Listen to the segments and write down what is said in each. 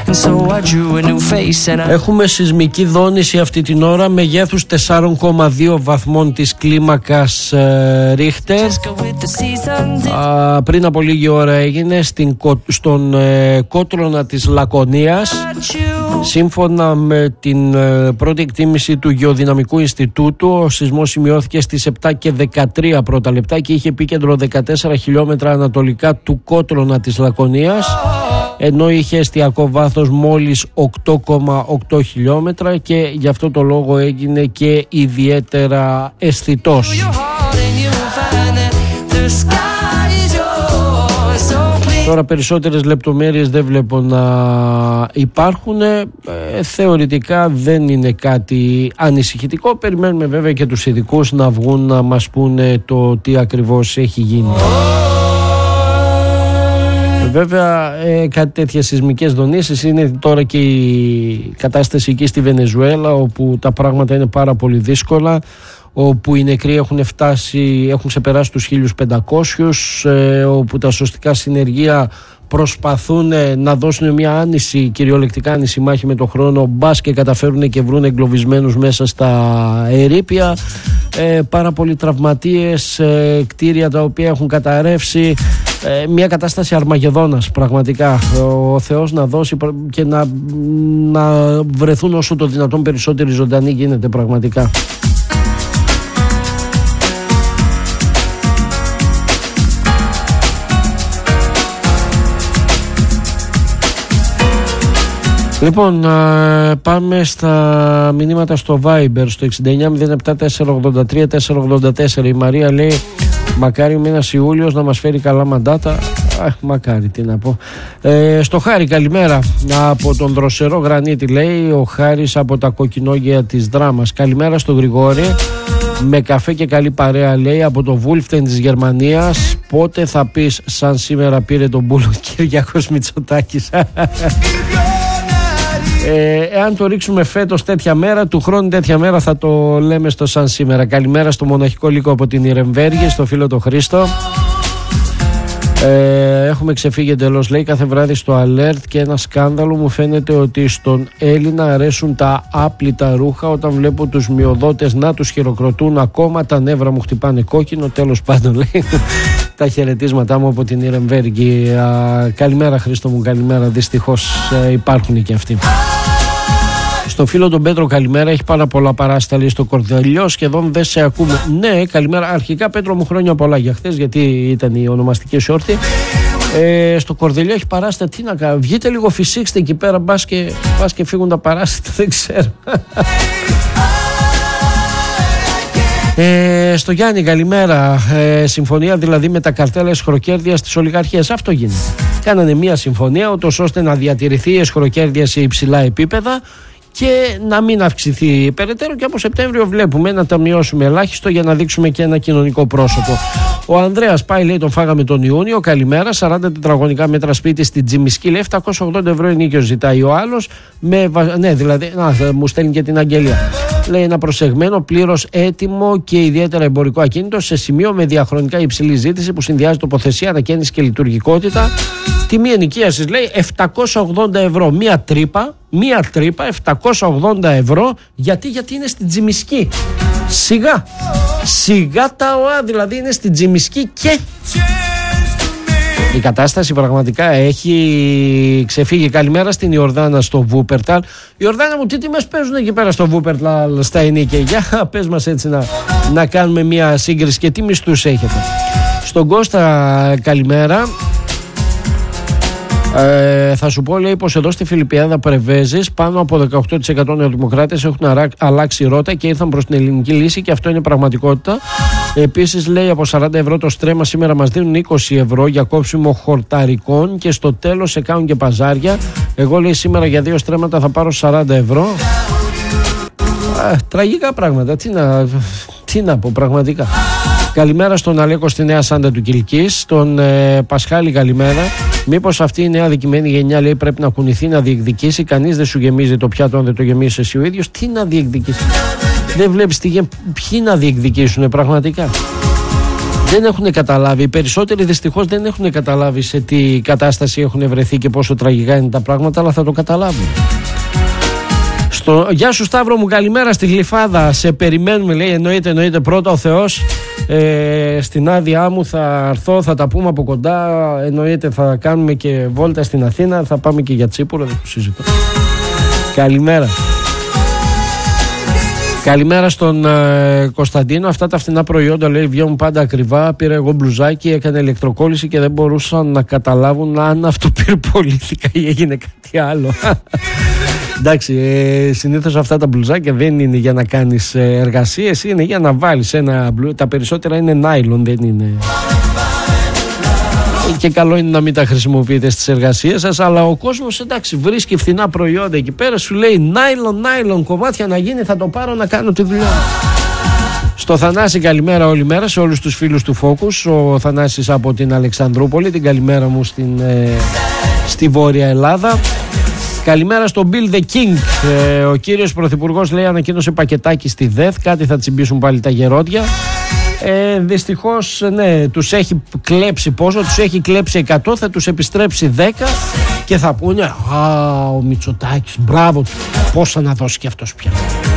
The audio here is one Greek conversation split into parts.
Έχουμε σεισμική δόνηση αυτή την ώρα μεγέθους 4,2 βαθμών της κλίμακας Ρίχτερ. Πριν από λίγη ώρα έγινε στον Κότρονα της Λακωνίας. Σύμφωνα με την πρώτη εκτίμηση του Γεωδυναμικού Ινστιτούτου, ο σεισμός σημειώθηκε στις 7 και 13 πρώτα λεπτά και είχε επίκεντρο 14 χιλιόμετρα ανατολικά του Κότρονα της Λακωνίας, ενώ είχε εστιακό βάθος μόλις 8,8 χιλιόμετρα και γι' αυτό το λόγο έγινε και ιδιαίτερα αισθητός. Τώρα περισσότερες λεπτομέρειες δεν βλέπω να υπάρχουν. Θεωρητικά δεν είναι κάτι ανησυχητικό. Περιμένουμε βέβαια και τους ειδικούς να βγουν να μας πούνε το τι ακριβώς έχει γίνει. Βέβαια κάτι τέτοιες σεισμικές δονήσεις είναι τώρα και η κατάσταση εκεί στη Βενεζουέλα, όπου τα πράγματα είναι πάρα πολύ δύσκολα, όπου οι νεκροί έχουν ξεπεράσει τους 1.500, όπου τα σωστικά συνεργεία προσπαθούν να δώσουν μια άνηση, κυριολεκτικά άνηση μάχη με τον χρόνο, μπας και καταφέρουν και βρουν εγκλωβισμένους μέσα στα ερείπια, πάρα πολλοί τραυματίες, κτίρια τα οποία έχουν καταρρεύσει, μια κατάσταση αρμαγεδόνας πραγματικά. Ο Θεός να δώσει και να βρεθούν όσο το δυνατόν περισσότεροι ζωντανοί γίνεται πραγματικά. Λοιπόν, πάμε στα μηνύματα στο Viber, στο 6907-483-484. Η Μαρία λέει: μακάρι ο μήνας Ιούλιος να μας φέρει καλά μαντάτα. Μακάρι, τι να πω. Στο Χάρη, καλημέρα από τον Δροσερό Γρανίτη, λέει ο Χάρης από τα κοκκινόγια της Δράμας. Καλημέρα στο Γρηγόρη, με καφέ και καλή παρέα, λέει, από το Βούλφτεν της Γερμανίας. Πότε θα πεις σαν σήμερα πήρε τον μπούλο Κυριάκος Μητσοτάκης? Εάν το ρίξουμε φέτος τέτοια μέρα, του χρόνου τέτοια μέρα θα το λέμε στο σαν σήμερα. Καλημέρα στο μοναχικό λύκο από την Ιρεμβέργη, στο φίλο το Χρήστο. Έχουμε ξεφύγει εντελώς, λέει, κάθε βράδυ στο Alert και ένα σκάνδαλο. Μου φαίνεται ότι στον Έλληνα αρέσουν τα άπλυτα ρούχα. Όταν βλέπω τους μειοδότες να τους χειροκροτούν, ακόμα τα νεύρα μου χτυπάνε κόκκινο. Τέλος πάντων, λέει, τα χαιρετίσματά μου από την Ιρεμβέργη. Καλημέρα Χρήστο μου, καλημέρα. Δυστυχώς υπάρχουν και αυτοί. Στο φίλο τον Πέτρο, καλημέρα. Έχει πάρα πολλά παράστα, λέει, στο Κορδελιό. Σχεδόν δεν σε ακούμε. Ναι, καλημέρα. Αρχικά, Πέτρο μου, χρόνια πολλά για χθες, γιατί ήταν η ονομαστική σόρτη. Στο Κορδελιό έχει παράστα. Τι να κάνω, βγείτε λίγο, φυσήξτε εκεί πέρα. Μπας και φύγουν τα παράστα, δεν ξέρω. Στο Γιάννη, καλημέρα. Συμφωνία δηλαδή με τα καρτέλα εσχροκέρδεια στις ολιγαρχίες. Αυτό γίνεται. Κάνανε μια συμφωνία ούτως ώστε να διατηρηθεί η εσχροκέρδεια σε υψηλά επίπεδα και να μην αυξηθεί περαιτέρω, και από Σεπτέμβριο βλέπουμε να τα μειώσουμε ελάχιστο για να δείξουμε και ένα κοινωνικό πρόσωπο. Ο Ανδρέας πάει, λέει, τον φάγαμε τον Ιούνιο. Καλημέρα. 40 τετραγωνικά μέτρα σπίτι στην Τζιμισκή, λέει, 780 ευρώ ενοίκιο ζητάει ο άλλος. Ναι, δηλαδή, μου στέλνει και την αγγελία. Λέει, ένα προσεγμένο, πλήρως έτοιμο και ιδιαίτερα εμπορικό ακίνητο σε σημείο με διαχρονικά υψηλή ζήτηση που συνδυάζει τοποθεσία, ανακαίνιση και λειτουργικότητα. Τιμή ενοικίασης, λέει, 780 ευρώ. Μία τρύπα, 780 ευρώ. Γιατί είναι στην Τζιμισκή. Σιγά τα ΟΑ, δηλαδή είναι στην Τζιμισκή και... Η κατάσταση πραγματικά έχει ξεφύγει. Καλημέρα στην Ιορδάνα στο Βούπερταλ. Ιορδάνα μου, τι τιμές παίζουν εκεί πέρα στο Βούπερταλ στα ενίκια? Για πες μας έτσι να κάνουμε μια σύγκριση και τι μισθούς έχετε. Στον Κώστα, καλημέρα. Θα σου πω, λέει, πως εδώ στη Φιλιππιάδα Πρεβέζης πάνω από 18% νεοδημοκράτες έχουν αλλάξει ρότα και ήρθαν προς την ελληνική λύση και αυτό είναι πραγματικότητα. Επίσης, λέει, από 40 ευρώ το στρέμμα σήμερα μας δίνουν 20 ευρώ για κόψιμο χορταρικών και στο τέλος σε κάνουν και παζάρια. Εγώ, λέει, σήμερα για 2 στρέμματα θα πάρω 40 ευρώ. Τραγικά πράγματα, τι να πω πραγματικά. Καλημέρα στον Αλέκο στη Νέα Σάντα του Κιλκής. Στον Πασχάλη, καλημέρα. Μήπως αυτή η νέα αδικημένη γενιά, λέει, πρέπει να κουνηθεί, να διεκδικήσει? Κανείς δεν σου γεμίζει το πιάτο αν δεν το γεμίσεις εσύ ο ίδιος. Τι να διεκδικήσει? Δεν βλέπεις ποιοι να διεκδικήσουν πραγματικά? Δεν έχουν καταλάβει. Οι περισσότεροι δυστυχώς δεν έχουν καταλάβει σε τι κατάσταση έχουν βρεθεί και πόσο τραγικά είναι τα πράγματα, αλλά θα το καταλάβουν. Γεια σου Σταύρο μου, καλημέρα στη Γλυφάδα. Σε περιμένουμε, λέει. Εννοείται πρώτα ο Θεός. Στην άδειά μου θα έρθω, θα τα πούμε από κοντά. Εννοείται θα κάνουμε και βόλτα στην Αθήνα. Θα πάμε και για Τσίπουρο, δεν το συζητώ. Καλημέρα. Καλημέρα στον Κωνσταντίνο. Αυτά τα φθηνά προϊόντα, λέει, βγαίνουν πάντα ακριβά. Πήρα εγώ μπλουζάκι, έκανε ηλεκτροκόλληση και δεν μπορούσαν να καταλάβουν αν αυτοπυρπολήθηκα ή έγινε κάτι άλλο. Εντάξει, συνήθως αυτά τα μπλουζάκια δεν είναι για να κάνεις εργασίες, είναι για να βάλεις ένα μπλουζάκι. Τα περισσότερα είναι νάιλον, δεν είναι. Και καλό είναι να μην τα χρησιμοποιείτε στις εργασίες σας, αλλά ο κόσμος, εντάξει, βρίσκει φθηνά προϊόντα εκεί πέρα, σου λέει νάιλον, κομμάτια να γίνει, θα το πάρω να κάνω τη δουλειά. Στο Θανάση καλημέρα όλη μέρα σε όλους τους φίλους του Focus. Ο Θανάσης από την Αλεξανδρούπολη, την καλημέρα μου στη Βόρεια Ελλάδα. Καλημέρα στον Bill the King. Ο κύριος Πρωθυπουργός, λέει, ανακοίνωσε πακετάκι στη ΔΕΘ. Κάτι θα τσιμπήσουν πάλι τα γερόντια. Δυστυχώς, ναι, τους έχει κλέψει πόσο? Τους έχει κλέψει 100, θα τους επιστρέψει 10 και θα πούνε ο Μητσοτάκης, μπράβο του, πόσα να δώσει και αυτός πια.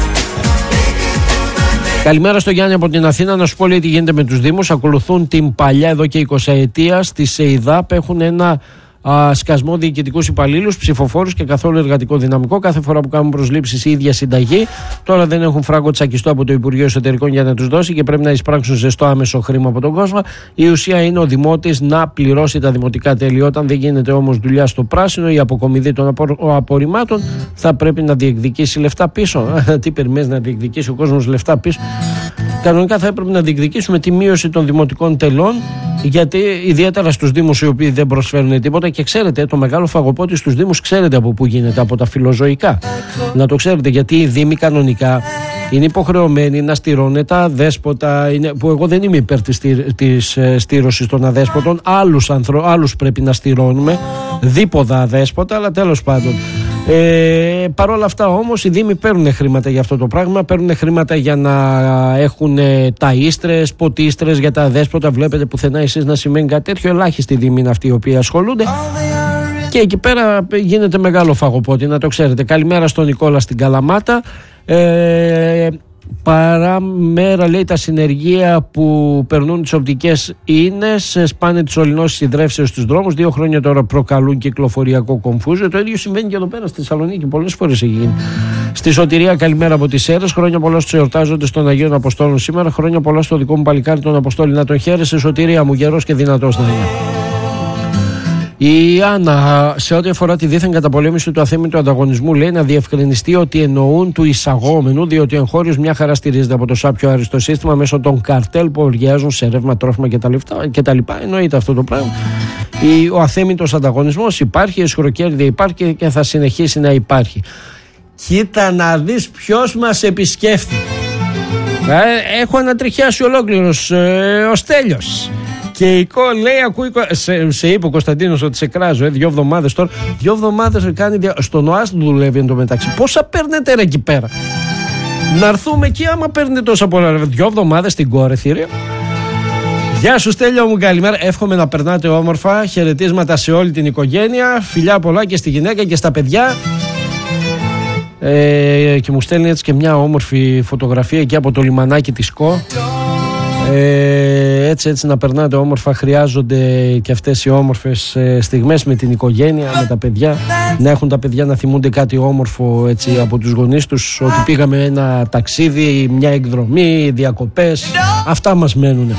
Καλημέρα στο Γιάννη από την Αθήνα. Να σου πω, λέει, τι γίνεται με τους Δήμους. Ακολουθούν την παλιά εδώ και 20 ετία. Στη ΣΕΙΔΑΠ έχουν ένα σκασμό διοικητικούς υπαλλήλους, ψηφοφόρους και καθόλου εργατικό δυναμικό. Κάθε φορά που κάνουν προσλήψεις η ίδια συνταγή. Τώρα δεν έχουν φράγκο τσακιστό από το Υπουργείο Εσωτερικών για να τους δώσει και πρέπει να εισπράξουν ζεστό άμεσο χρήμα από τον κόσμο. Η ουσία είναι ο δημότης να πληρώσει τα δημοτικά τέλη. Όταν δεν γίνεται όμως δουλειά στο πράσινο, η αποκομιδή των απορριμμάτων θα πρέπει να διεκδικήσει λεφτά πίσω. Τι περιμένεις να διεκδικήσει ο κόσμος λεφτά πίσω? Κανονικά θα έπρεπε να διεκδικήσουμε τη μείωση των δημοτικών τελών, γιατί ιδιαίτερα στους Δήμους οι οποίοι δεν προσφέρουν τίποτα. Και ξέρετε, το μεγάλο φαγοπότη στους Δήμους, ξέρετε από πού γίνεται? Από τα φιλοζωικά. Να το ξέρετε, γιατί οι Δήμοι κανονικά είναι υποχρεωμένοι να στηρώνουν τα αδέσποτα, που εγώ δεν είμαι υπέρ της στήρωσης των αδέσποτων. Άλλους πρέπει να στηρώνουμε, δίποδα αδέσποτα, αλλά τέλος πάντων. Παρ' όλα αυτά όμως οι Δήμοι παίρνουν χρήματα για αυτό το πράγμα, παίρνουν χρήματα για να έχουν ταΐστρες, ποτίστρες για τα αδέσποτα. Βλέπετε πουθενά εσείς να σημαίνει κάτι τέτοιο? Ελάχιστοι Δήμοι είναι αυτοί οι οποίοι ασχολούνται και εκεί πέρα γίνεται μεγάλο φαγοπότη, να το ξέρετε. Καλημέρα στον Νικόλα στην Καλαμάτα. Παραμέρα, λέει, τα συνεργεία που περνούν τις οπτικές ίνες σπάνε τις ολυνώσεις σιδρεύσεως στους δρόμους. 2 χρόνια τώρα προκαλούν κυκλοφοριακό κομφούζιο. Το ίδιο συμβαίνει και εδώ πέρα στη Θεσσαλονίκη, πολλές φορές έχει γίνει. Στη Σωτηρία, καλημέρα από τις Σέρρες. Χρόνια πολλά στους εορτάζοντες των Αγίων Αποστόλων σήμερα. Χρόνια πολλά στο δικό μου παλικάρι τον Αποστόλη. Να τον χαίρεσαι, Σωτηρία μου, γερός και δυνατός να είναι. Η Άννα, σε ό,τι αφορά τη δίθεν καταπολέμηση του αθέμητου ανταγωνισμού, λέει να διευκρινιστεί ότι εννοούν του εισαγόμενου, διότι ο εγχώριος μια χαρά στηρίζεται από το σάπιο άριστο σύστημα μέσω των καρτέλ που οργιάζουν σε ρεύμα, τρόφιμα κτλ. Εννοείται αυτό το πράγμα. Ο αθέμητος ανταγωνισμός υπάρχει, η αισχροκέρδεια υπάρχει και θα συνεχίσει να υπάρχει. Κοίτα να δεις ποιος μας επισκέφτει. Έχω ανατριχιάσει ολόκληρος ο Στέλιος. Και η κο λέει, ακούει. Σε είπε ο Κωνσταντίνος ότι σε κράζω, 2 εβδομάδες τώρα. 2 εβδομάδες κάνει. Στον ΟΑΣ δουλεύει εν τω μεταξύ. Πόσα παίρνετε ρε εκεί πέρα? Να έρθουμε εκεί άμα παίρνετε τόσα πολλά. 2 εβδομάδες στην κόρη, θηρία. Γεια σου Στέλιο μου, καλημέρα. Εύχομαι να περνάτε όμορφα. Χαιρετίσματα σε όλη την οικογένεια. Φιλιά πολλά και στη γυναίκα και στα παιδιά. Και μου στέλνει έτσι και μια όμορφη φωτογραφία εκεί από το λιμανάκι της ΚΟ. Έτσι να περνάτε όμορφα. Χρειάζονται και αυτές οι όμορφες στιγμές με την οικογένεια, με τα παιδιά. Να έχουν τα παιδιά να θυμούνται κάτι όμορφο έτσι από τους γονείς τους, ότι πήγαμε ένα ταξίδι, μια εκδρομή, διακοπές. Αυτά μας μένουνε.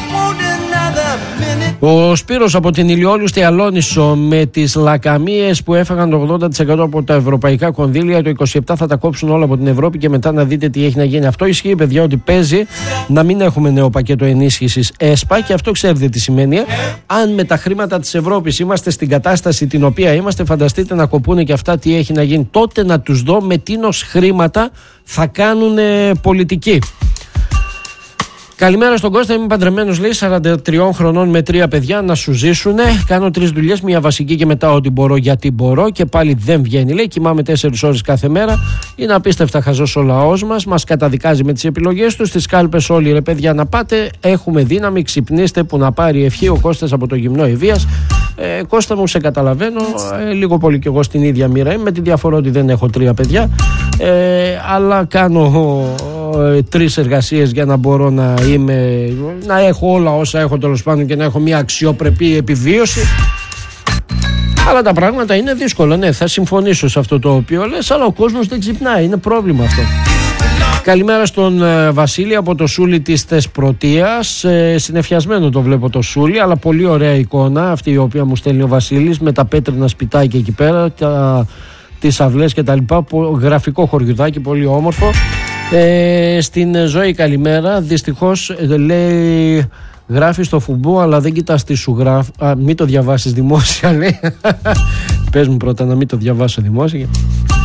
Ο Σπύρος από την Ηλιόλου στη Αλόνισο, με τις λακαμίες που έφαγαν το 80% από τα ευρωπαϊκά κονδύλια, το 27% θα τα κόψουν όλα από την Ευρώπη και μετά να δείτε τι έχει να γίνει. Αυτό ισχύει, παιδιά, ότι παίζει να μην έχουμε νέο πακέτο ενίσχυσης ΕΣΠΑ, και αυτό ξέρετε τι σημαίνει. Αν με τα χρήματα της Ευρώπης είμαστε στην κατάσταση την οποία είμαστε, φανταστείτε να κοπούνε και αυτά τι έχει να γίνει. Τότε να τους δω με τίνος χρήματα θα κάνουν πολιτική. Καλημέρα στον Κώστα, είμαι παντρεμένος, λέει, 43 χρονών με 3 παιδιά, να σου ζήσουνε. Κάνω 3 δουλειές, μια βασική και μετά ό,τι μπορώ γιατί μπορώ και πάλι δεν βγαίνει, λέει. Κοιμάμαι 4 ώρες κάθε μέρα. Είναι απίστευτα χαζός ο λαός μας. Μας καταδικάζει με τις επιλογές του. Στις κάλπες όλοι, ρε παιδιά, να πάτε. Έχουμε δύναμη, ξυπνήστε που να πάρει ευχή. Ο Κώστας από το Γυμνό Ευβίας. Κώστα μου, σε καταλαβαίνω. Λίγο πολύ κι εγώ στην ίδια μοίρα είμαι, με τη διαφορά ότι δεν έχω 3 παιδιά. Αλλά κάνω 3 εργασίες για να μπορώ να έχω όλα όσα έχω, τέλος πάντων, και να έχω μια αξιοπρεπή επιβίωση. Αλλά τα πράγματα είναι δύσκολα. Ναι, θα συμφωνήσω σε αυτό το οποίο λες, αλλά ο κόσμος δεν ξυπνάει. Είναι πρόβλημα αυτό. Καλημέρα στον Βασίλη από το Σούλι της Θεσπρωτείας. Συνεφιασμένο το βλέπω το Σούλι, αλλά πολύ ωραία εικόνα αυτή η οποία μου στέλνει ο Βασίλης με τα πέτρινα σπιτάκια εκεί πέρα, τις αυλές και τα λοιπά. Γραφικό χωριουδάκι, πολύ όμορφο. Στην Ζωή καλημέρα. Δυστυχώς, λέει, γράφει στο φουμπού αλλά δεν κοιτάς τι σου γράφει. Μην το διαβάσεις δημόσια, λέει. Πες μου πρώτα να μην το διαβάσω δημόσια.